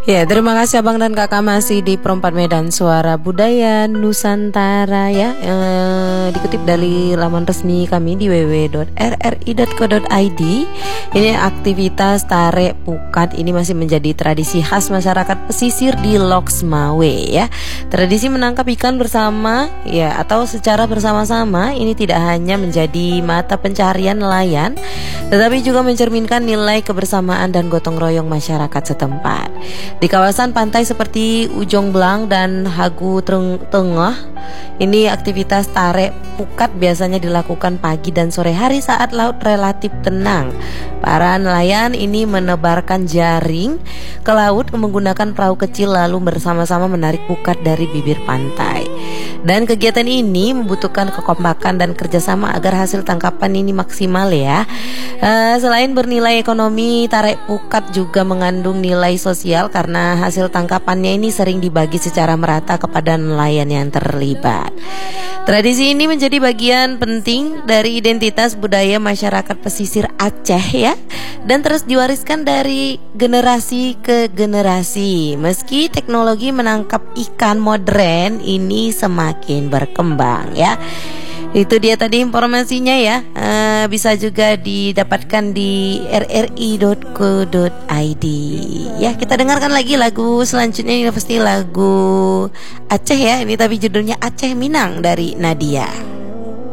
Ya, terima kasih Abang dan Kakak masih di Perempat Medan Suara Budaya Nusantara ya. Dikutip dari laman resmi kami di www.rri.co.id. Ini aktivitas tarik pukat ini masih menjadi tradisi khas masyarakat pesisir di Loksmawe ya. Tradisi menangkap ikan bersama ya atau secara bersama-sama ini tidak hanya menjadi mata pencaharian nelayan, tetapi juga mencerminkan nilai kebersamaan dan gotong royong masyarakat setempat. Di kawasan pantai seperti Ujong Blang dan Hagu Tengah, ini aktivitas tarik pukat biasanya dilakukan pagi dan sore hari saat laut relatif tenang. Para nelayan ini menebarkan jaring ke laut menggunakan perahu kecil lalu bersama-sama menarik pukat dari bibir pantai. Dan kegiatan ini membutuhkan kekompakan dan kerjasama agar hasil tangkapan ini maksimal ya. Selain bernilai ekonomi, tarik pukat juga mengandung nilai sosial karena hasil tangkapannya ini sering dibagi secara merata kepada nelayan yang terlibat. Tradisi ini menjadi bagian penting dari identitas budaya masyarakat pesisir Aceh ya, dan terus diwariskan dari generasi ke generasi. Meski teknologi menangkap ikan modern ini semakin berkembang ya. Itu dia tadi informasinya ya. Bisa juga didapatkan di rri.co.id. Ya, kita dengarkan lagi lagu selanjutnya. Ini pasti lagu Aceh ya. Ini tapi judulnya Aceh Minang dari Nadia.